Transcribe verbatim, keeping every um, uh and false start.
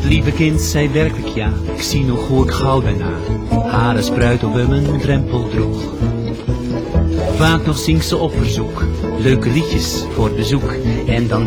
Het lieve kind zei werkelijk ja, ik zie nog hoe ik gauw daarna hare spruit op mijn drempel droeg. Vaak nog zingt ze op verzoek, leuke liedjes voor bezoek, en dan